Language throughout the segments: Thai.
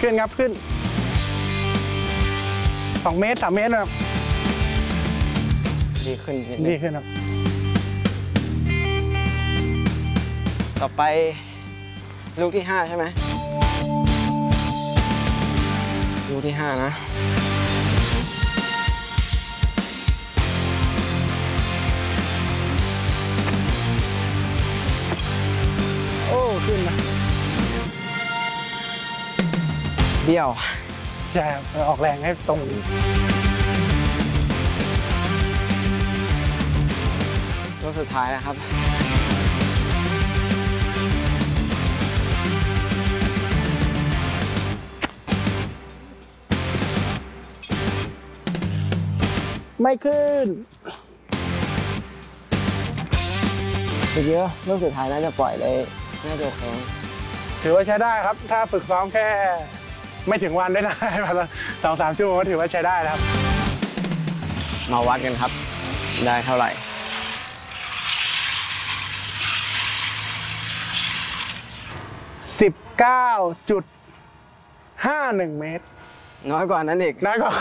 ขึ้นครับขึ้น2 เมตร 3 เมตรครับดีขึ้นครับต่อไปลูกที่5ใช่ไหมลูกที่5นะโอ้ขึ้นนะเดี่ยวใช่ออกแรงให้ตรงลูกสุดท้ายนะครับไม่ขึ้นเยอะลูกสุดท้ายน่าจะปล่อยได้น่าจะโอเคถือว่าใช้ได้ครับถ้าฝึกซ้อมแค่ไม่ถึงวันได้ประมาณ2-3 ชั่วโมงก็ถือว่าใช้ได้ครับมาวัดกันครับได้เท่าไหร่ 19.51 เมตรน้อยกว่านั้นอีกน้อยกว่า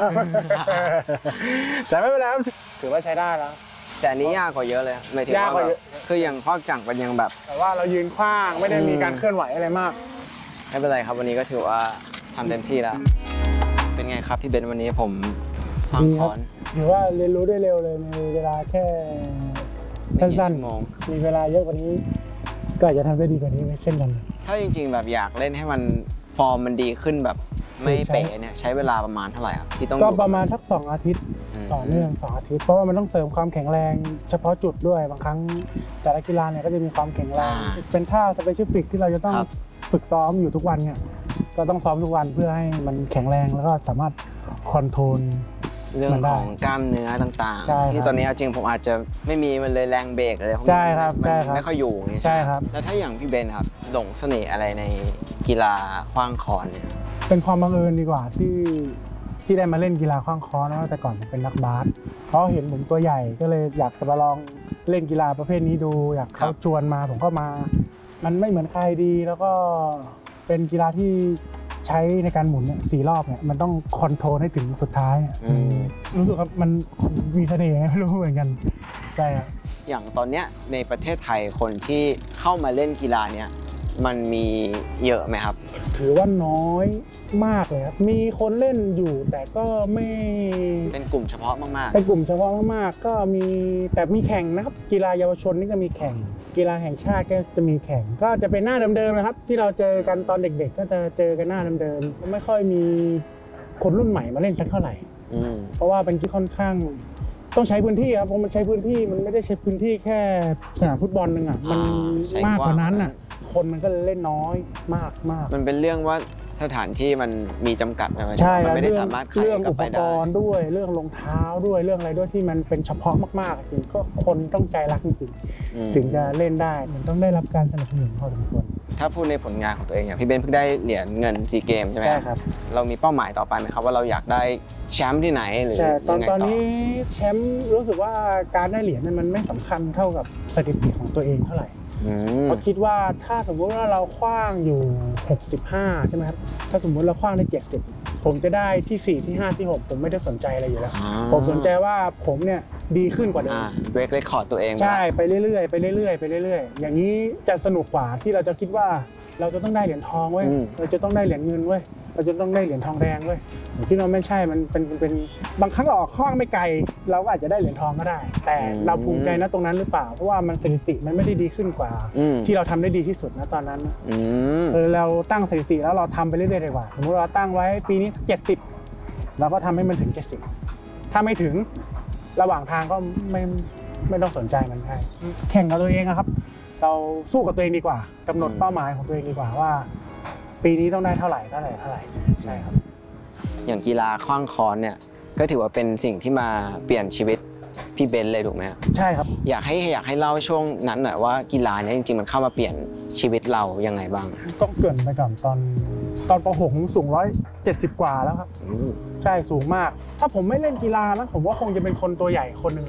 แต่ไม่เป็นไรถือว่าใช้ได้แล้วแต่อันนี้ยากกว่าเยอะเลยหมายถึงว่าคืออย่างพอกจังมันยังแบบแต่ว่าเรายืนขว้างไม่ได้มีการเคลื่อนไหวอะไรมากไม่เป็นไรครับวันนี้ก็ถือว่าทำเต็มที่แล้วเป็นไงครับพี่เบนวันนี้ผมฟังคอนถือว่าเรียนรู้ได้เร็วเลยในเวลาแค่สั้นๆมีเวลาเยอะกว่านี้ก็อาจจะทำได้ดีกว่านี้เช่นกันถ้าจริงๆแบบอยากเล่นให้มันฟอร์มมันดีขึ้นแบบไม่เป๋เนี่ยใช้เวลาประมาณเท่าไหร่ครับที่ต้องก็ประมาณสัก2 อาทิตย์ต่อเนื่อง2 อาทิตย์เพราะว่ามันต้องเสริมความแข็งแรงเฉพาะจุดด้วยบางครั้งแต่ละกีฬาเนี่ยก็จะมีความแข็งแรงเป็นท่าสเปเชียลฟิกที่เราจะต้องฝึกซ้อมอยู่ทุกวันเนี่ยก็ต้องซ้อมทุกวันเพื่อให้มันแข็งแรงแล้วก็สามารถคอนโทรลเรื่องของกล้ามเนื้อต่างๆที่ตอนนี้จริงผมอาจจะไม่มีมันเลยแรงเบรกอะไรพวกนี้มันไม่ค่อยอยู่อย่างนี้ใช่ครับแล้วถ้าอย่างพี่เบนครับหลงเสน่ห์อะไรในกีฬาขว้างค้อนเนี่ยเป็นความบังเอิญดีกว่าที่ได้มาเล่นกีฬาขว้างค้อนนะแต่ก่อนผมเป็นนักบาสเขาเห็นผมตัวใหญ่ก็เลยอยากจะมาลองเล่นกีฬาประเภทนี้ดูอยากเขาชวนมาผมก็มามันไม่เหมือนใครดีแล้วก็เป็นกีฬาที่ใช้ในการหมุนเนี่ย4 รอบเนี่ยมันต้องคอนโทรลให้ถึงสุดท้ายรู้สึกว่ามันมีเสน่ห์ไม่รู้เหมือนกันใช่ครับอย่างตอนเนี้ยในประเทศไทยคนที่เข้ามาเล่นกีฬาเนี้ยมันมีเยอะไหมครับถือว่าน้อยมากเลยครับมีคนเล่นอยู่แต่ก็ไม่เป็นกลุ่มเฉพาะมากๆเป็นกลุ่มเฉพาะมากๆก็มีแต่มีแข่งนะครับกีฬาเยาวชนนี่ก็มีแข่งกีฬาแห่งชาติก็จะมีแข่งก็จะเป็นหน้าเดิมๆนะครับที่เราเจอกันตอนเด็กๆก็จะเจอกันหน้าเดิมๆไม่ค่อยมีคนรุ่นใหม่มาเล่นสักเท่าไหร่เพราะว่าเป็นที่ค่อนข้างต้องใช้พื้นที่ครับเพราะมันใช้พื้นที่มันไม่ได้ใช้พื้นที่แค่สนามฟุตบอลนึงอ่ะมันมากกว่านั้นอ่ะคนมันก็เล่นน้อยมากมันเป็นเรื่องว่าสถานที่มันมีจำกัดนะมันไม่ได้สามารถเรื่องอุปกรณ์ด้วยเรื่องรองเท้าด้วยเรื่องอะไรด้วยที่มันเป็นเฉพาะมากๆจริงก็คนต้องใจรักจริงๆถึงจะเล่นได้มันต้องได้รับการสนับสนุนพอสมควรถ้าพูดในผลงานของตัวเองอย่างพี่เบนเพิ่งได้เหรียญเงินซีเกมใช่ไหมใช่ครับเรามีเป้าหมายต่อไปไหมครับว่าเราอยากได้แชมป์ที่ไหนหรือยังไงต่อตอนนี้แชมป์รู้สึกว่าการได้เหรียญมันไม่สำคัญเท่ากับสถิติของตัวเองเท่าไหร่เพราะคิดว่าถ้าสมมุติว่าเราขว้างอยู่65ใช่ไหมครับถ้าสมมุติเราขว้างได้70ผมจะได้ที่4ที่5ที่6ผมไม่ได้สนใจอะไรอยู่แล้วผมสนใจว่าผมเนี่ยดีขึ้นกว่าเดิมเบรกเรคคอร์ดตัวเองใช่ไปเรื่อยๆไปเรื่อยๆไปเรื่อยๆอย่างนี้จะสนุกกว่าที่เราจะคิดว่าเราจะต้องได้เหรียญทองเว้ยเราจะต้องได้เหรียญเงินเว้ยเราจะต้องได้เหรียญทองแดงเว้ยผมคิดว่าไม่ใช่มันเป็นบางครั้งเราออกขว้างไม่ไกลเราก็อาจจะได้เหรียญทองก็ได้แต่เราภูมิใจนะตรงนั้นหรือเปล่าเพราะว่ามันสถิติมันไม่ได้ดีขึ้นกว่าที่เราทำได้ดีที่สุดนะตอนนั้นเราตั้งสถิติแล้วเราทำไปเรื่อยๆดีกว่าสมมติเราตั้งไว้ปีนี้70เราก็ทำให้มันถึง70ถ้าไม่ถึงระหว่างทางก็ไม่ต้องสนใจมันใช่แข่งกับตัวเองครับเราสู้กับตัวเองดีกว่ากำหนดเป้าหมายของตัวเองดีกว่าว่าปีนี้ต้องได้เท่าไหร่ใช่ครับอย่างกีฬาขว้างค้อนเนี่ยก็ถือว่าเป็นสิ่งที่มาเปลี่ยนชีวิตพี่เบนเลยถูกไหมใช่ครับอยากให้เล่าช่วงนั้นหน่อยว่ากีฬานี้จริงๆมันเข้ามาเปลี่ยนชีวิตเรายังไงบ้างต้องเกริ่นไปก่อนตอนป .6 ผมสูง170 กว่าแล้วครับใช่สูงมากถ้าผมไม่เล่นกีฬานะผมว่าคงจะเป็นคนตัวใหญ่คนหนึ่ง